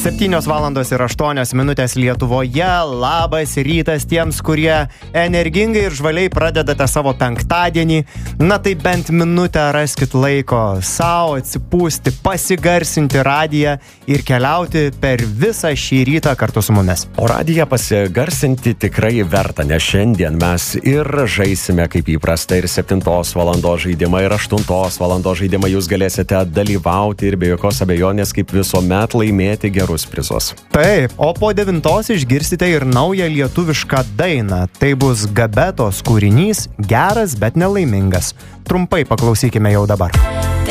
7:08 Lietuvoje. Labas rytas tiems, kurie energingai ir žvaliai pradedate savo penktadienį. Na tai bent minutę raskit laiko savo atsipūsti, pasigarsinti radiją ir keliauti per visą šį rytą kartu su mumis. O radiją pasigarsinti tikrai verta, nes šiandien mes ir žaisime kaip įprasta ir 7 valandos žaidimą, ir 8 valandos žaidimą. Jūs galėsite dalyvauti ir be jokios abejonės kaip visuomet laimėti gerus prizus. Taip, o po 9 išgirsite ir naują lietuvišką dainą. Tai bus Gabetos kūrinys Geras, bet nelaimingas. Trumpai paklausykime jau dabar.